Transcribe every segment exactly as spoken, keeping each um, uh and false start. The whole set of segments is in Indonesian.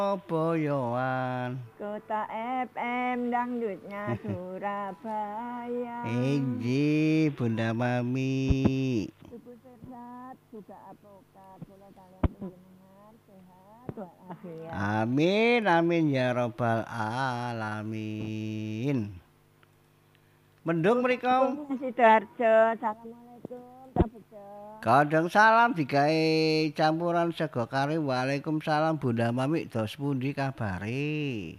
Boyoan. Kota F M dangdutnya Surabaya. Inji Bunda Mami. Tubuh sehat juga apokat. Kula kalian panjenengan sehat walafiat. Amin amin ya robbal alamin. Mendung mriko. Sidoarjo. Assalamualaikum Pak Bejo. Kadang salam digawe campuran sego kari. Waalaikumsalam Bunda Mami. Dos pundi kabare?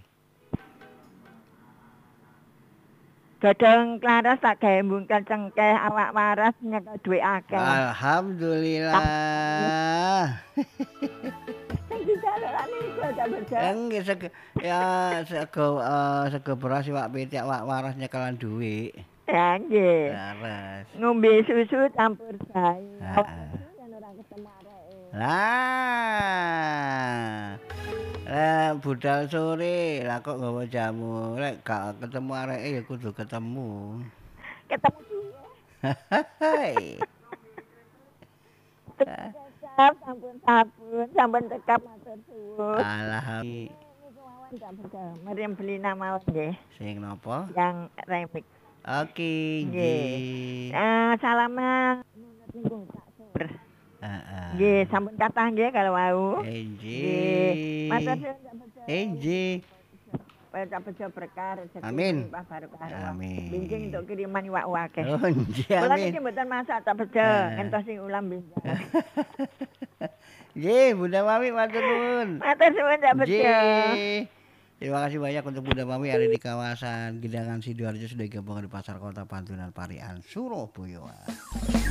Godhong klaras tak gawe mbungkel cengkeh awak waras nyekel duwe akeh. Alhamdulillah. Dijalukane iku Pak Bejo. Enggak sego ya sego uh, sego beras iwak pitik awak waras nyekelan duit. Ya nggih. Laras. Ngombe susu campur jahe. Heeh. Yen ora ketemu areke. Lah. Lah budal sore, lah kok nggawa jamu. Lek gak ketemu areke ya kudu ketemu. Ketemu dhewe. Hai. Tekap sampun sabun, sampun tekap matur suwun. Alhamdulillah. Niku mawon tak bejo. Meriam beli nama nggih. Sing napa? Yang remix. Oke, nggih. Eh salaman nunut niku tak sur. Heeh. Nggih, sampun kathah nggih kalau wau. Nggih. Matur suwun tak bejo. Nggih. Supaya tak bejo berkah rezeki Amin. limpah barokah. Amin. Bincing untuk kiriman iwak akeh. Oh, nggih Kula amin. niki mboten masak tak bejo, Eh. ngentos sing ulam bincang. Nggih, Bunda Mami matur nuwun. Matur suwun tak bejo. Nggih. Terima kasih banyak untuk Bunda Mami ada di kawasan Gidangan Sidoarjo sudah gabung di Pasar Kota Pantunan Parian Surabaya.